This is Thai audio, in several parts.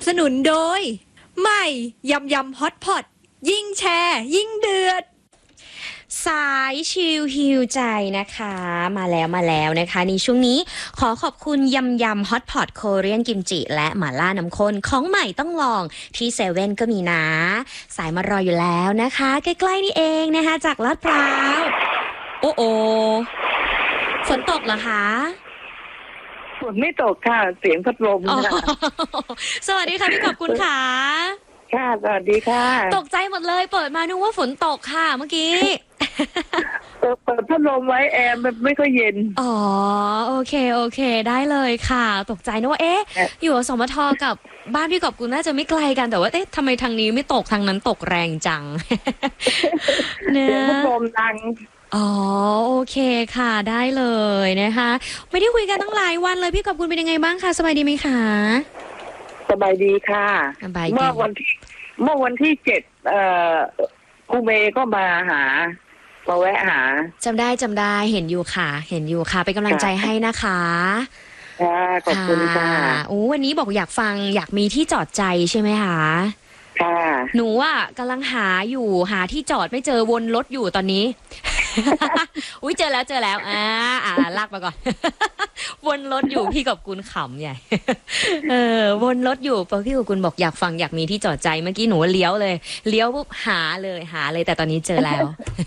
สนุนโดยใหม่ยำยำฮอตพอตยิ่งแชร์ยิ่งเดือดสายชิลฮิวใจนะคะมาแล้วนะคะในช่วงนี้ขอขอบคุณยำยำฮอตพอตโคเรียนกิมจิและหม่าล่าน้ำข้นของใหม่ต้องลองที่เซเว่นก็มีนะสายมารออยู่แล้วนะคะใกล้ๆนี่เองนะคะจากลาดพร้าวโอ้ฝนตกเหรอคะฝนไม่ตกค่ะเสียงพัดลมค่ะสวัสดีค่ะพี่ขอบคุณค่ะค่ะสวัสดีค่ะตกใจหมดเลยเปิดมานึกว่าฝนตกค่ะเมื่อกี้เปิดพัดลมไว้แอร์มันไม่ค่อยเย็นอ๋อโอเคได้เลยค่ะตกใจนึกว่าอยู่สมทกับบ้านพี่กอบกุลน่าจะไม่ไกลกันแต่ว่าทำไมทางนี้ไม่ตกทางนั้นตกแรงจังเนี่ยพัดลมดังอ๋อโอเคค่ะได้เลยนะคะไม่ได้คุยกันตั้งหลายวันเลยพี่กอบกุลเป็นยังไงบ้างคะสบายดีไหมคะสบายดีค่ะเมื่อวันที่7ครูเมย์ก็มาแวะหาจำได้เห็นอยู่ค่ะเป็นกำลังใจให้นะคะขอบคุณค่ะวันนี้บอกอยากมีที่จอดใจใช่ไหมคะค่ะหนูกำลังหาที่จอดไม่เจอวนรถอยู่ตอนนี้อุ้ยเจอแล้วลากมาก่อนวนรถอยู่พี่กับกุลขำใหญ่วนรถอยู่พี่กับกุลบอกอยากมีที่จอดใจเมื่อกี้หนูเลี้ยวปุ๊บหาเลยแต่ตอนนี้เจอแล้ว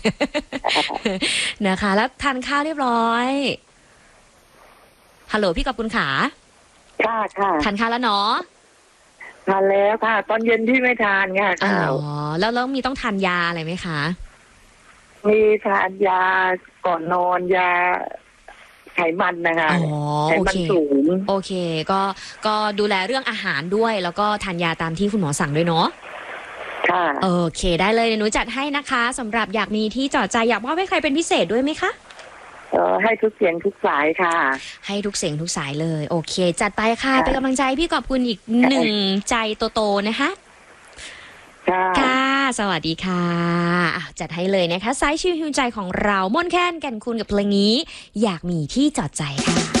นะคะแล้วทานข้าวเรียบร้อยฮัลโหลพี่กับกุลขาค่ะทานข้าวแล้วเนาะทานแล้วค่ะตอนเย็นที่ไม่ทานค่ะอ๋อแล้วมีต้องทานยาอะไรไหมคะมีทานยาก่อนนอนยาไขมันนะคะไขมันสูงโอเคก็ดูแลเรื่องอาหารด้วยแล้วก็ทานยาตามที่คุณหมอสั่งด้วยเนาะค่ะโอเคได้เลยหนูจัดให้นะคะสำหรับอยากมีที่จอดใจอยากมอบให้ใครเป็นพิเศษด้วยไหมคะให้ทุกเสียงทุกสายค่ะให้ทุกเสียงทุกสายเลยโอเคจัดไปค่ะเป็นกำลังใจพี่ขอบคุณอีกหนึ่งใจโตๆนะคะค่ะสวัสดีค่ะจัดให้เลยนะคะสายชิลฮิวใจของเราม่อนแค้นแก่นคุณกับเพลงนี้อยากมีที่จอดใจค่ะ